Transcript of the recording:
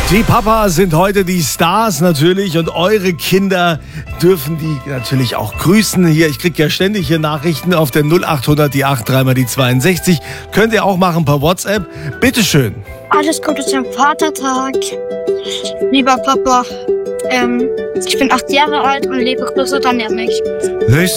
Die Papas sind heute die Stars natürlich und eure Kinder dürfen die natürlich auch grüßen. Hier, ich kriege ja ständig hier Nachrichten auf der 0800 die 8 3 mal die 62. Könnt ihr auch machen per WhatsApp. Bitteschön. Alles Gute zum Vatertag. Lieber Papa, ich bin 8 Jahre alt und lebe größer, dann ernähre mich.